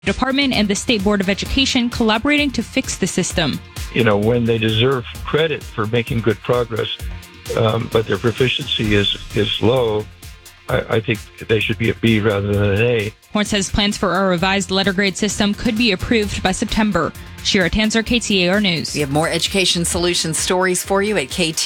Department and the State Board of Education collaborating to fix the system. When they deserve credit for making good progress, but their proficiency is low, I think they should be a B rather than an A. Horn says plans for a revised letter grade system could be approved by September. Shira Tanzer, KTAR News. We have more Education Solutions stories for you at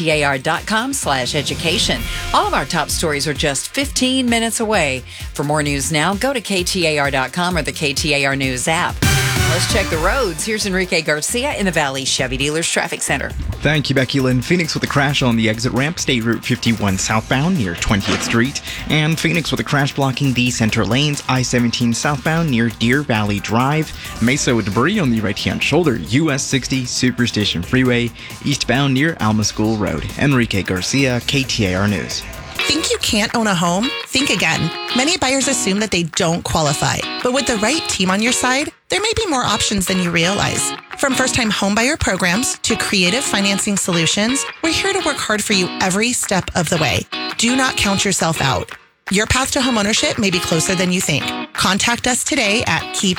ktar.com/education. All of our top stories are just 15 minutes away. For more news now, go to ktar.com or the KTAR News app. Let's check the roads. Here's Enrique Garcia in the Valley Chevy Dealers Traffic Center. Thank you, Becky Lynn. Phoenix with a crash on the exit ramp, State Route 51 southbound near 20th Street. And Phoenix with a crash blocking the center lanes, I-17 southbound near Deer Valley Drive. Mesa with debris on the right-hand shoulder, US 60 Superstation Freeway, eastbound near Alma School Road. Enrique Garcia, KTAR News. Think you can't own a home? Think again. Many buyers assume that they don't qualify. But with the right team on your side, there may be more options than you realize. From first-time homebuyer programs to creative financing solutions, we're here to work hard for you every step of the way. Do not count yourself out. Your path to homeownership may be closer than you think. Contact us today at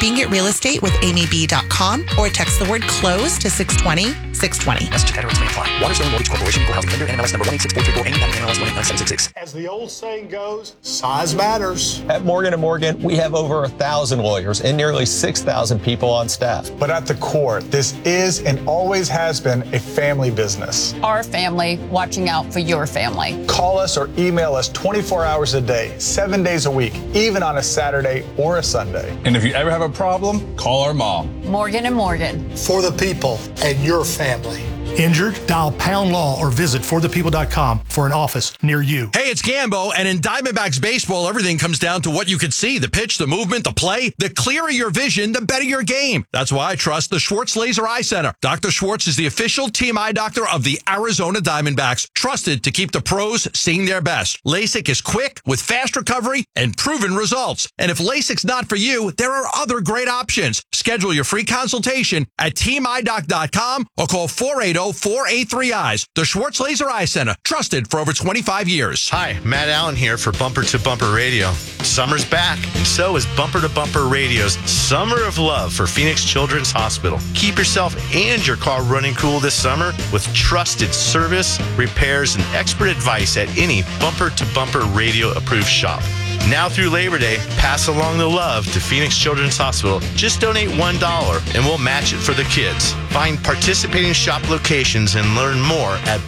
keepingitrealestateWithAmyB.com or text the word CLOSE to 620-620. Message and may apply. Waterstone Mortgage Corporation, Equal Housing Lender, NMLS number 18644, NMLS 1897666. As the old saying goes, size matters. At Morgan & Morgan, we have over 1,000 lawyers and nearly 6,000 people on staff. But at the core, this is and always has been a family business. Our family watching out for your family. Call us or email us 24 hours a day, 7 days a week, even on a Saturday or a Sunday. And if you ever have a problem, call our mom. Morgan & Morgan. For the people and your family. Injured? Dial Pound Law or visit forthepeople.com for an office near you. Hey, it's Gambo, and in Diamondbacks baseball, everything comes down to what you can see. The pitch, the movement, the play. The clearer your vision, the better your game. That's why I trust the Schwartz Laser Eye Center. Dr. Schwartz is the official team eye doctor of the Arizona Diamondbacks, trusted to keep the pros seeing their best. LASIK is quick, with fast recovery and proven results. And if LASIK's not for you, there are other great options. Schedule your free consultation at teamidoc.com or call 480-483-EYES. The Schwartz Laser Eye Center, trusted for over 25 years. Hi, Matt Allen here for Bumper to Bumper Radio. Summer's back, and so is Bumper to Bumper Radio's Summer of Love for Phoenix Children's Hospital. Keep yourself and your car running cool this summer with trusted service, repairs, and expert advice at any Bumper to Bumper Radio approved shop. Now through Labor Day, pass along the love to Phoenix Children's Hospital. Just donate $1 and we'll match it for the kids. Find participating shop locations and learn more at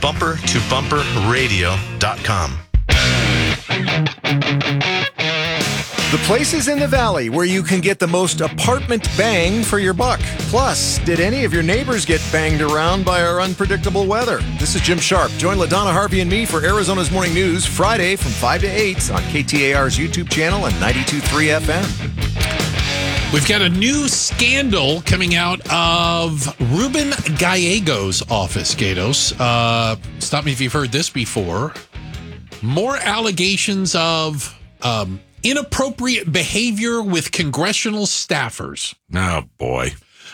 bumpertobumperradio.com. The places in the valley where you can get the most apartment bang for your buck. Plus, did any of your neighbors get banged around by our unpredictable weather? This is Jim Sharp. Join LaDonna Harvey and me for Arizona's Morning News Friday from 5 to 8 on KTAR's YouTube channel and 92.3 FM. We've got a new scandal coming out of Ruben Gallegos' office, Gatos. Stop me if you've heard this before. More allegations of inappropriate behavior with congressional staffers. Oh, boy.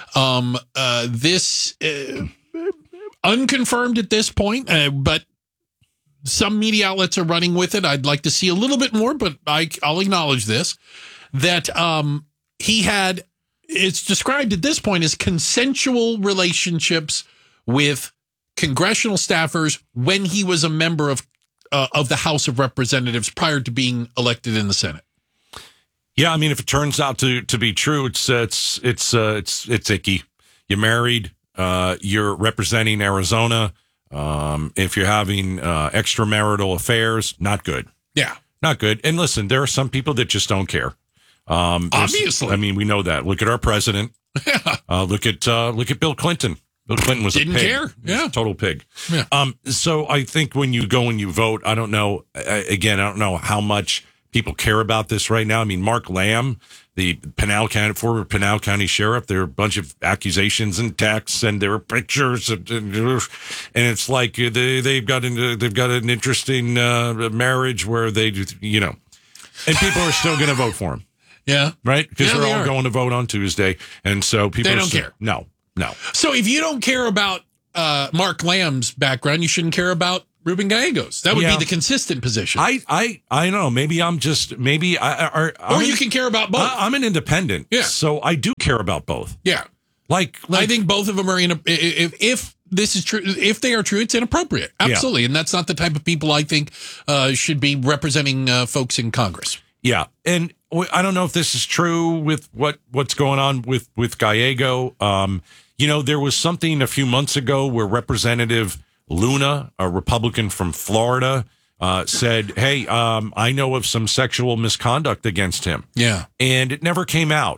This unconfirmed at this point, but some media outlets are running with it. I'd like to see a little bit more, but I'll acknowledge this, that he had, it's described at this point as consensual relationships with congressional staffers when he was a member of the House of Representatives prior to being elected in the Senate. Yeah, I mean, if it turns out to be true, it's icky. You're married. You're representing Arizona. If you're having extramarital affairs, not good. Yeah, not good. And listen, there are some people that just don't care. Obviously, I mean, we know that. Look at our president. Look at Bill Clinton. Bill Clinton was didn't a pig. care. Yeah, total pig. Yeah. So I think when you go and you vote, I don't know. Again, I don't know how much people care about this right now. I mean, Mark Lamb, the former Pinal County sheriff, there are a bunch of accusations and texts, and there are pictures, and it's like they've got an interesting marriage where they, and people are still going to vote for him. Yeah, right, because yeah, they're all going to vote on Tuesday, and so people they don't care. No. So if you don't care about Mark Lamb's background, you shouldn't care about Ruben Gallegos. That would Yeah. be the consistent position. I know. Maybe I'm just or you can care about both. I'm an independent. Yeah. So I do care about both. Yeah. Like I think both of them are if this is true, if they are true, it's inappropriate. Absolutely. And that's not the type of people I think should be representing folks in Congress. Yeah. And I don't know if this is true with what's going on with Gallego. There was something a few months ago where Representative Luna, a Republican from Florida, said, hey, I know of some sexual misconduct against him. Yeah. And it never came out.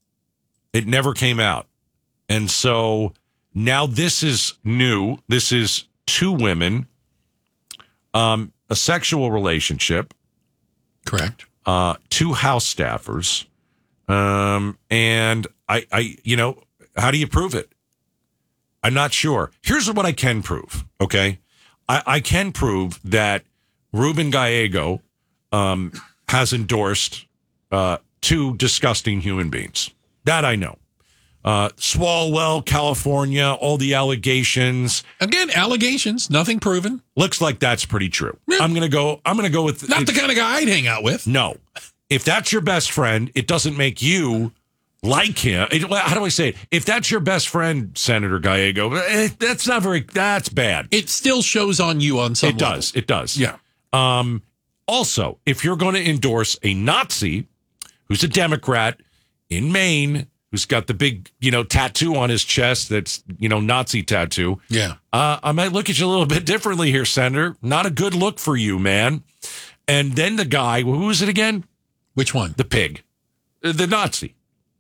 And so now this is new. This is two women, a sexual relationship. Correct. Two House staffers. And I how do you prove it? I'm not sure. Here's what I can prove. Okay. I can prove that Ruben Gallego, has endorsed, two disgusting human beings. That I know. Swalwell, California, all the allegations. Again, allegations, nothing proven. Looks like that's pretty true. Yeah. I'm gonna go with not the kind of guy I'd hang out with. No. If that's your best friend, it doesn't make you like him. How do I say it? If that's your best friend, Senator Gallego, that's bad. It still shows on you on some level. It does. Yeah. Also, if you're going to endorse a Nazi who's a Democrat in Maine, who's got the big, tattoo on his chest that's, Nazi tattoo. Yeah. I might look at you a little bit differently here, Senator. Not a good look for you, man. And then the guy, who is it again? Which one? The pig. The Nazi.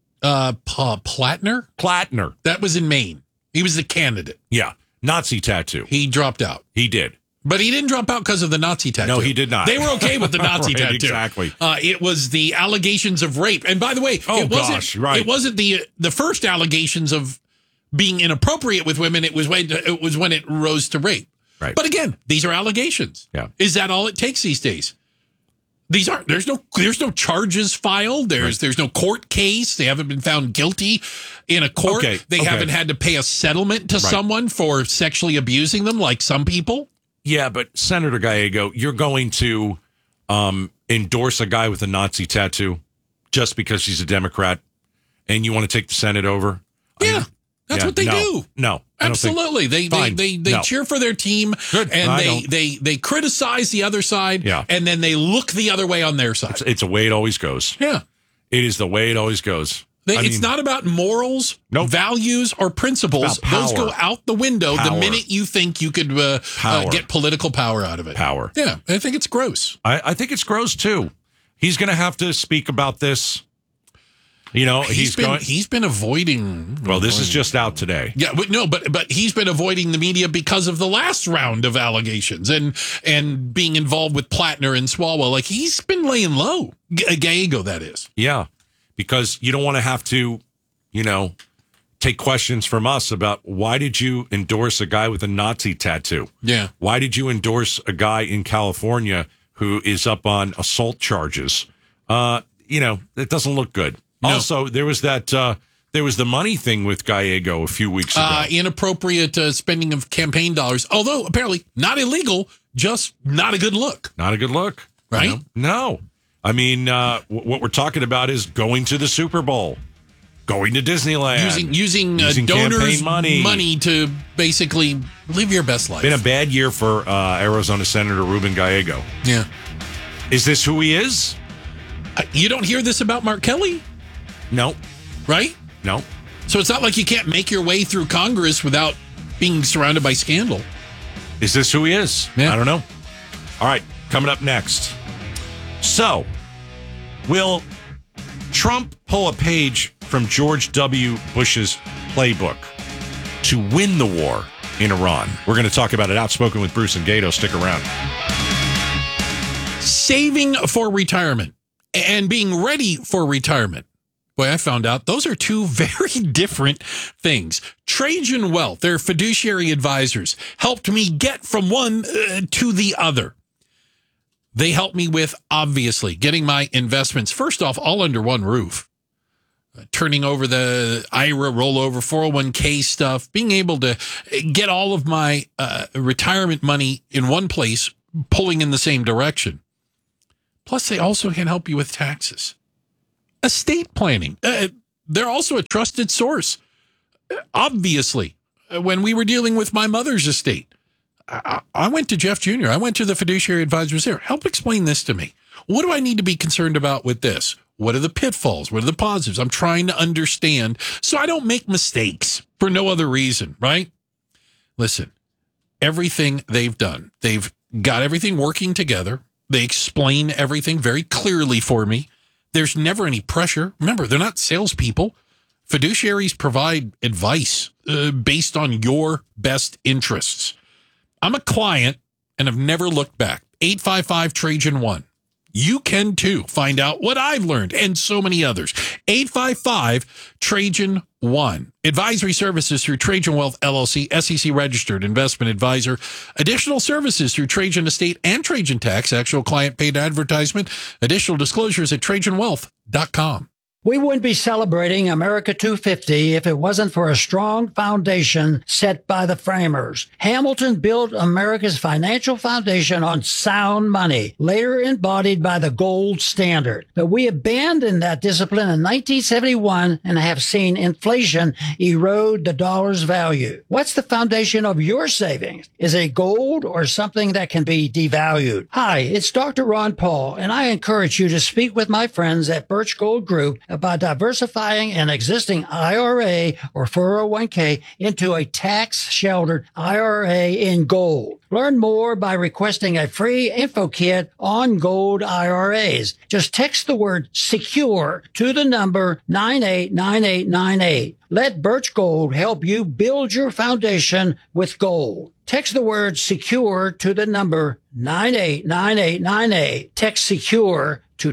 Platner? Platner. That was in Maine. He was the candidate. Yeah. Nazi tattoo. He dropped out. He did. But he didn't drop out because of the Nazi tattoo. No, he did not. They were okay with the Nazi Right, tattoo. Exactly. It was the allegations of rape. And by the way, it wasn't the first allegations of being inappropriate with women. It was when it rose to rape. Right. But again, these are allegations. Yeah. Is that all it takes these days? These aren't. There's no charges filed. There's no court case. They haven't been found guilty in a court. Okay. They haven't had to pay a settlement to someone for sexually abusing them, like some people. Yeah, but Senator Gallego, you're going to endorse a guy with a Nazi tattoo just because he's a Democrat, and you want to take the Senate over? Yeah, that's what they do. No, absolutely. They cheer for their team, Good. and they criticize the other side, and then they look the other way on their side. It's the way it always goes. Yeah, it is the way it always goes. It's not about morals, values, or principles. Those go out the window the minute you think you could get political power out of it. Power. Yeah, I think it's gross. I think it's gross, too. He's going to have to speak about this. He's been avoiding. Well, this is just out today. Yeah, but he's been avoiding the media because of the last round of allegations and being involved with Platner and Swalwell. Like, he's been laying low. Gallego, that is. Yeah. Because you don't want to have to, take questions from us about why did you endorse a guy with a Nazi tattoo? Yeah. Why did you endorse a guy in California who is up on assault charges? It doesn't look good. No. Also, there was the money thing with Gallego a few weeks ago. Inappropriate spending of campaign dollars, although apparently not illegal, just not a good look. Not a good look. Right? No. I mean, what we're talking about is going to the Super Bowl, going to Disneyland, using donors' money to basically live your best life. Been a bad year for Arizona Senator Ruben Gallego. Yeah. Is this who he is? You don't hear this about Mark Kelly? No. Right? No. So it's not like you can't make your way through Congress without being surrounded by scandal. Is this who he is? Yeah. I don't know. All right, coming up next. So, will Trump pull a page from George W. Bush's playbook to win the war in Iran? We're going to talk about it. Outspoken with Bruce and Gato. Stick around. Saving for retirement and being ready for retirement. Boy, I found out those are two very different things. Trajan Wealth, their fiduciary advisors, helped me get from one to the other. They helped me with, obviously, getting my investments, first off, all under one roof. turning over the IRA rollover 401k stuff, being able to get all of my retirement money in one place, pulling in the same direction. Plus, they also can help you with taxes. Estate planning. They're also a trusted source. Obviously, when we were dealing with my mother's estate, I went to Jeff Jr. I went to the fiduciary advisors there. Help explain this to me. What do I need to be concerned about with this? What are the pitfalls? What are the positives? I'm trying to understand so I don't make mistakes for no other reason, right? Listen, everything they've done, they've got everything working together. They explain everything very clearly for me. There's never any pressure. Remember, they're not salespeople. Fiduciaries provide advice based on your best interests. I'm a client and have never looked back. 855-TRAJAN-1. You can too. Find out what I've learned and so many others. 855-TRAJAN-1. Advisory services through Trajan Wealth LLC, SEC registered investment advisor. Additional services through Trajan Estate and Trajan Tax. Actual client paid advertisement. Additional disclosures at TrajanWealth.com. We wouldn't be celebrating America 250 if it wasn't for a strong foundation set by the framers. Hamilton built America's financial foundation on sound money, later embodied by the gold standard. But we abandoned that discipline in 1971 and have seen inflation erode the dollar's value. What's the foundation of your savings? Is it gold or something that can be devalued? Hi, it's Dr. Ron Paul, and I encourage you to speak with my friends at Birch Gold Group about diversifying an existing IRA or 401k into a tax-sheltered IRA in gold. Learn more by requesting a free info kit on gold IRAs. Just text the word SECURE to the number 989898. Let Birch Gold help you build your foundation with gold. Text the word SECURE to the number 989898. Text SECURE to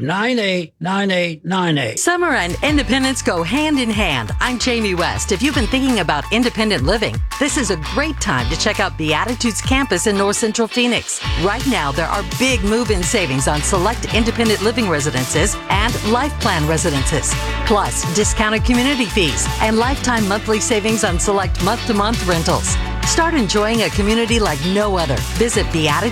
989898. Summer and independence go hand in hand. I'm Jamie West. If you've been thinking about independent living, this is a great time to check out Beatitudes Campus in North Central Phoenix. Right now, there are big move-in savings on select independent living residences and life plan residences, plus discounted community fees and lifetime monthly savings on select month-to-month rentals. Start enjoying a community like no other. Visit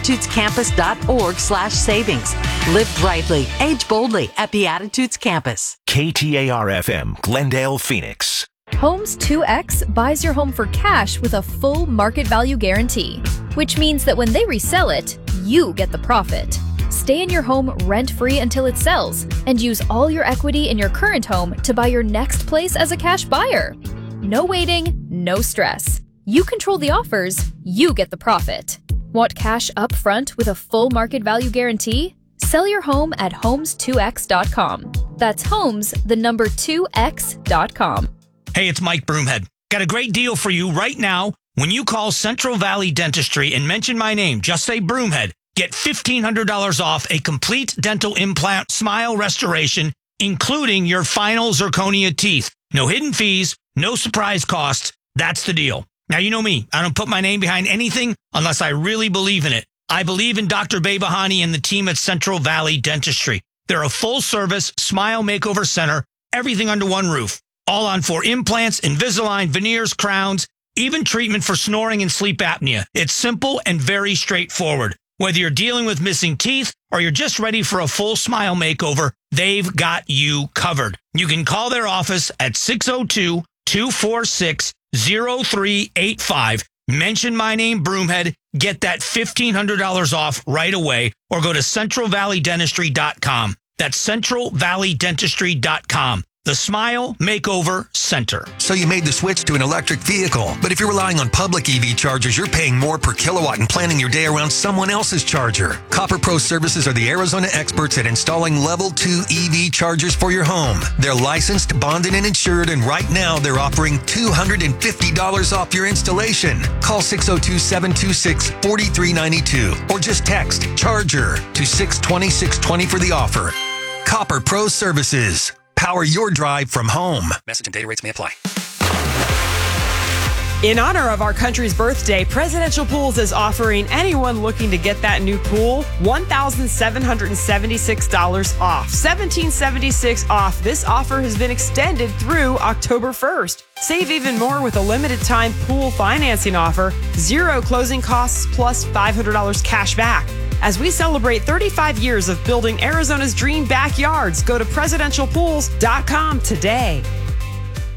beatitudescampus.org/savings. Live brightly, age boldly at Beatitudes Campus. KTAR-FM, Glendale, Phoenix. Homes 2X buys your home for cash with a full market value guarantee, which means that when they resell it, you get the profit. Stay in your home rent-free until it sells and use all your equity in your current home to buy your next place as a cash buyer. No waiting, no stress. You control the offers, you get the profit. Want cash up front with a full market value guarantee? Sell your home at homes2x.com. That's homes, the number 2x.com. Hey, it's Mike Broomhead. Got a great deal for you right now. When you call Central Valley Dentistry and mention my name, just say Broomhead, get $1,500 off a complete dental implant smile restoration, including your final zirconia teeth. No hidden fees, no surprise costs. That's the deal. Now, you know me. I don't put my name behind anything unless I really believe in it. I believe in Dr. Behbahani and the team at Central Valley Dentistry. They're a full-service smile makeover center, everything under one roof. All on for implants, Invisalign, veneers, crowns, even treatment for snoring and sleep apnea. It's simple and very straightforward. Whether you're dealing with missing teeth or you're just ready for a full smile makeover, they've got you covered. You can call their office at 602-246-0385. Mention my name, Broomhead. Get that $1,500 off right away, or go to centralvalleydentistry.com. That's centralvalleydentistry.com. The Smile Makeover Center. So you made the switch to an electric vehicle, but if you're relying on public EV chargers, you're paying more per kilowatt and planning your day around someone else's charger. Copper Pro Services are the Arizona experts at installing Level 2 EV chargers for your home. They're licensed, bonded, and insured, and right now they're offering $250 off your installation. Call 602-726-4392 or just text CHARGER to 620-620 for the offer. Copper Pro Services. Power your drive from home. Message and data rates may apply. In honor of our country's birthday, Presidential Pools is offering anyone looking to get that new pool $1,776 off. $1,776 off. This offer has been extended through October 1st. Save even more with a limited time pool financing offer. 0 closing costs plus $500 cash back. As we celebrate 35 years of building Arizona's dream backyards, go to presidentialpools.com today.